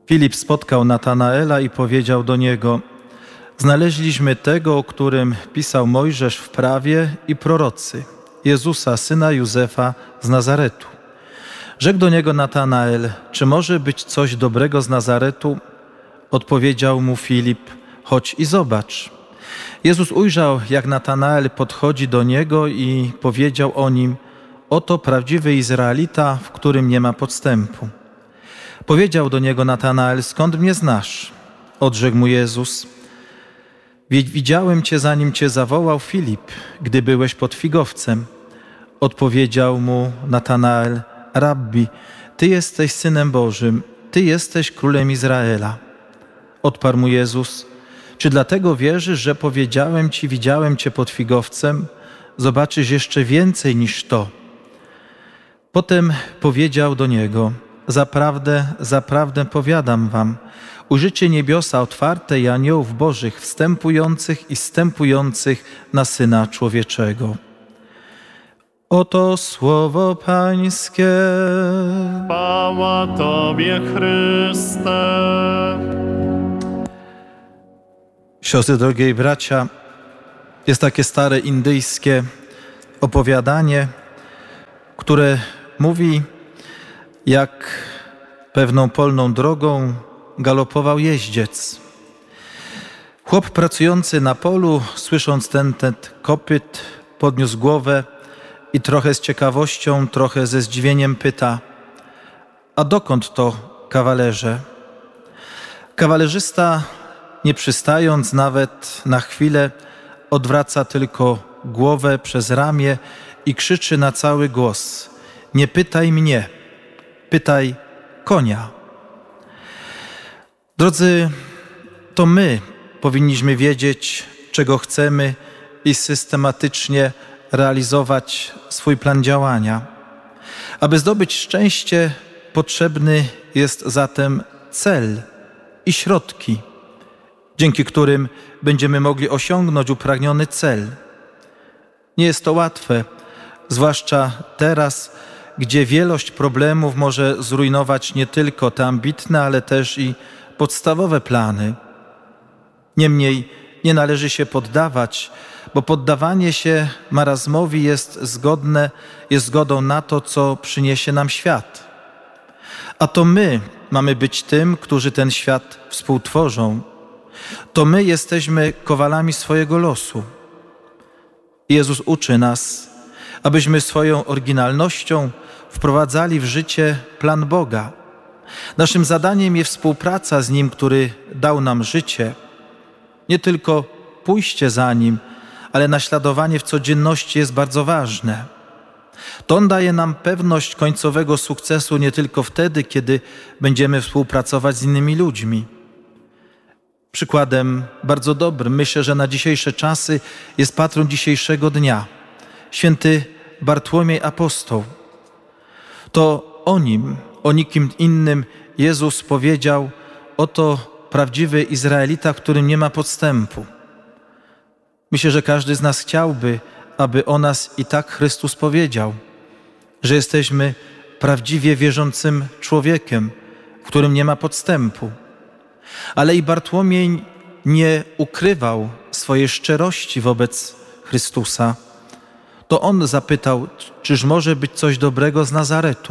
Filip spotkał Natanaela i powiedział do niego: znaleźliśmy tego, o którym pisał Mojżesz w prawie i prorocy, Jezusa, syna Józefa z Nazaretu. Rzekł do niego Natanael: czy może być coś dobrego z Nazaretu? Odpowiedział mu Filip: chodź i zobacz. Jezus ujrzał, jak Natanael podchodzi do niego i powiedział o nim: oto prawdziwy Izraelita, w którym nie ma podstępu. Powiedział do niego Natanael: skąd mnie znasz? Odrzekł mu Jezus: widziałem cię, zanim cię zawołał Filip, gdy byłeś pod figowcem. Odpowiedział mu Natanael: Rabbi, Ty jesteś Synem Bożym, Ty jesteś Królem Izraela. Odparł mu Jezus: czy dlatego wierzysz, że powiedziałem Ci, widziałem Cię pod figowcem? Zobaczysz jeszcze więcej niż to. Potem powiedział do niego: zaprawdę, zaprawdę powiadam wam, ujrzycie niebiosa otwarte i aniołów bożych wstępujących i zstępujących na Syna Człowieczego. Oto słowo Pańskie. Chwała Tobie, Chryste. Siostry, drogie i bracia, jest takie stare indyjskie opowiadanie, które mówi, jak pewną polną drogą galopował jeździec. Chłop pracujący na polu, słysząc ten kopyt, podniósł głowę i trochę z ciekawością, trochę ze zdziwieniem pyta: a dokąd to, kawalerze? Kawalerzysta, nie przystając nawet na chwilę, odwraca tylko głowę przez ramię i krzyczy na cały głos: nie pytaj mnie, pytaj konia. Drodzy, to my powinniśmy wiedzieć, czego chcemy i systematycznie realizować swój plan działania. Aby zdobyć szczęście, potrzebny jest zatem cel i środki, dzięki którym będziemy mogli osiągnąć upragniony cel. Nie jest to łatwe, zwłaszcza teraz, gdzie wielość problemów może zrujnować nie tylko te ambitne, ale też i podstawowe plany. Niemniej nie należy się poddawać, bo poddawanie się marazmowi jest zgodą na to, co przyniesie nam świat. A to my mamy być tym, którzy ten świat współtworzą. To my jesteśmy kowalami swojego losu. Jezus uczy nas, abyśmy swoją oryginalnością wprowadzali w życie plan Boga. Naszym zadaniem jest współpraca z Nim, który dał nam życie. Nie tylko pójście za Nim, ale naśladowanie w codzienności jest bardzo ważne. To On daje nam pewność końcowego sukcesu nie tylko wtedy, kiedy będziemy współpracować z innymi ludźmi. Przykładem bardzo dobrym, myślę, że na dzisiejsze czasy, jest patron dzisiejszego dnia, święty Bartłomiej Apostoł. To o nim, o nikim innym Jezus powiedział: oto prawdziwy Izraelita, w którym nie ma podstępu. Myślę, że każdy z nas chciałby, aby o nas i tak Chrystus powiedział, że jesteśmy prawdziwie wierzącym człowiekiem, w którym nie ma podstępu. Ale i Bartłomiej nie ukrywał swojej szczerości wobec Chrystusa. To on zapytał, czyż może być coś dobrego z Nazaretu?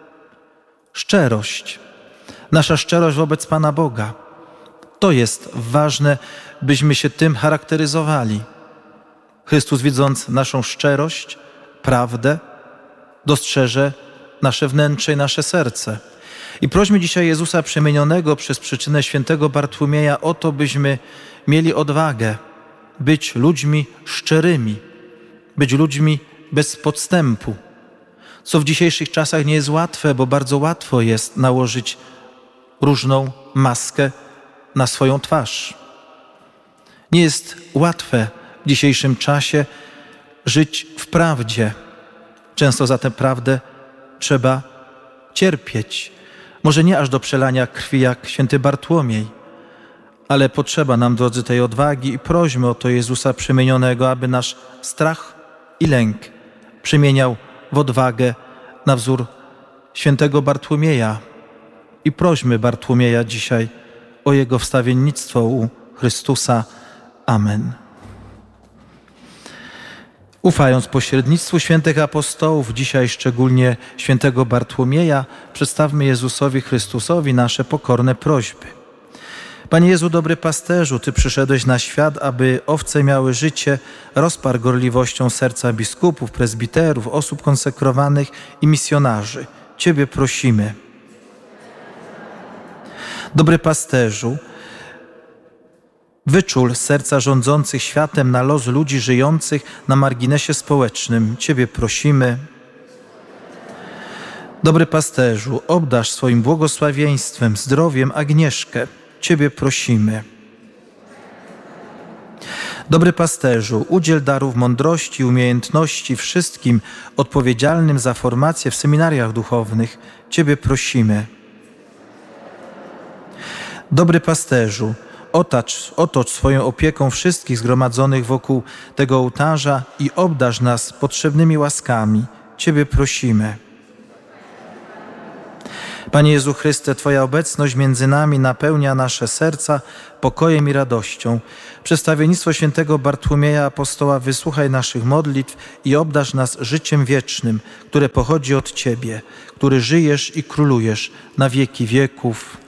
Szczerość, nasza szczerość wobec Pana Boga. To jest ważne, byśmy się tym charakteryzowali. Chrystus, widząc naszą szczerość, prawdę, dostrzeże nasze wnętrze i nasze serce. I prośmy dzisiaj Jezusa przemienionego przez przyczynę świętego Bartłomieja o to, byśmy mieli odwagę być ludźmi szczerymi, być ludźmi bez podstępu, co w dzisiejszych czasach nie jest łatwe, bo bardzo łatwo jest nałożyć różną maskę na swoją twarz. Nie jest łatwe w dzisiejszym czasie żyć w prawdzie. Często za tę prawdę trzeba cierpieć. Może nie aż do przelania krwi jak święty Bartłomiej, ale potrzeba nam, drodzy, tej odwagi i prośmy o to Jezusa przemienionego, aby nasz strach i lęk przemieniał w odwagę na wzór świętego Bartłomieja i prośmy Bartłomieja dzisiaj o jego wstawiennictwo u Chrystusa. Amen. Ufając pośrednictwu świętych apostołów, dzisiaj szczególnie świętego Bartłomieja, przedstawmy Jezusowi Chrystusowi nasze pokorne prośby. Panie Jezu, dobry pasterzu, Ty przyszedłeś na świat, aby owce miały życie, rozparł gorliwością serca biskupów, prezbiterów, osób konsekrowanych i misjonarzy. Ciebie prosimy. Dobry pasterzu, wyczul serca rządzących światem na los ludzi żyjących na marginesie społecznym. Ciebie prosimy. Dobry pasterzu, obdarz swoim błogosławieństwem, zdrowiem Agnieszkę. Ciebie prosimy. Dobry pasterzu, udziel darów mądrości i umiejętności wszystkim odpowiedzialnym za formację w seminariach duchownych. Ciebie prosimy. Dobry pasterzu, otocz swoją opieką wszystkich zgromadzonych wokół tego ołtarza i obdarz nas potrzebnymi łaskami. Ciebie prosimy. Panie Jezu Chryste, Twoja obecność między nami napełnia nasze serca pokojem i radością. Przedstawiennictwo świętego Bartłomieja Apostoła, wysłuchaj naszych modlitw i obdarz nas życiem wiecznym, które pochodzi od Ciebie, który żyjesz i królujesz na wieki wieków.